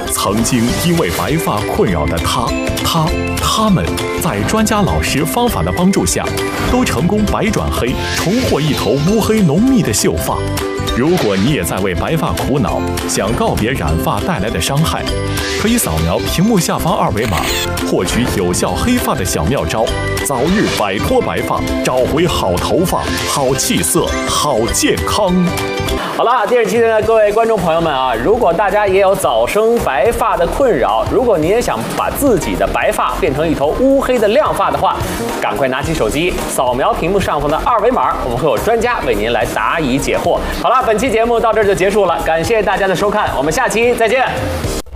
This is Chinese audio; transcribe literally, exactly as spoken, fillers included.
曾经因为白发困扰的他、他、他们，在专家老师方法的帮助下，都成功白转黑，重获一头乌黑浓密的秀发。如果你也在为白发苦恼，想告别染发带来的伤害，可以扫描屏幕下方二维码，获取有效黑发的小妙招，早日摆脱白发，找回好头发、好气色、好健康。 好了，电视机的各位观众朋友们啊，如果大家也有早生白发的困扰，如果你也想把自己的白发变成一头乌黑的亮发的话，赶快拿起手机扫描屏幕上方的二维码，我们会有专家为您来答疑解惑。好了，本期节目到这儿就结束了，感谢大家的收看，我们下期再见。